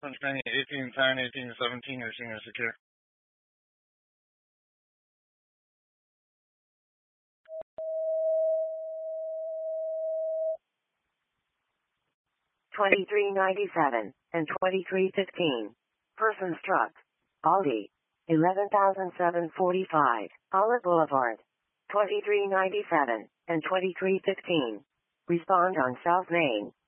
Orange County 1810, 1817, or senior secure. 2397 and 2315. Person struck. Aldi. 11,745. Olive Boulevard. 2397 and 2315. Respond on South Main.